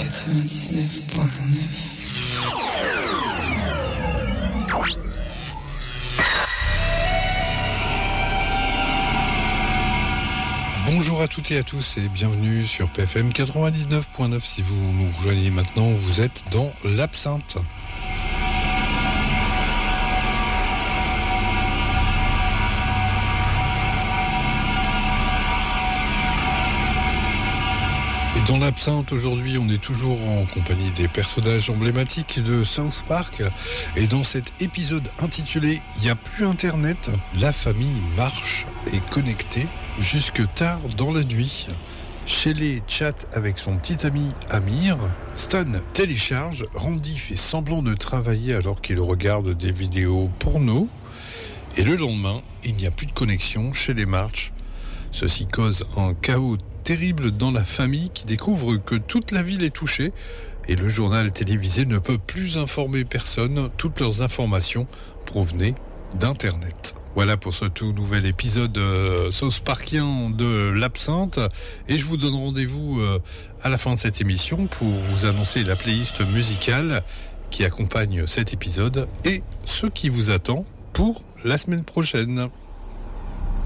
Bonjour à toutes et à tous et bienvenue sur PFM 99.9. Si vous nous rejoignez maintenant, vous êtes dans l'Absinthe. Et dans l'Absinthe, aujourd'hui, on est toujours en compagnie des personnages emblématiques de South Park. Et dans cet épisode intitulé « Il n'y a plus Internet », la famille marche et connectée jusque tard dans la nuit. Shelley chatte avec son petit ami Amir, Stan télécharge, Randy fait semblant de travailler alors qu'il regarde des vidéos porno. Et le lendemain, il n'y a plus de connexion chez les March. Ceci cause un chaos terrible dans la famille qui découvre que toute la ville est touchée et le journal télévisé ne peut plus informer personne. Toutes leurs informations provenaient d'Internet. Voilà pour ce tout nouvel épisode South Parkien de l'Absinthe et je vous donne rendez-vous à la fin de cette émission pour vous annoncer la playlist musicale qui accompagne cet épisode et ce qui vous attend pour la semaine prochaine.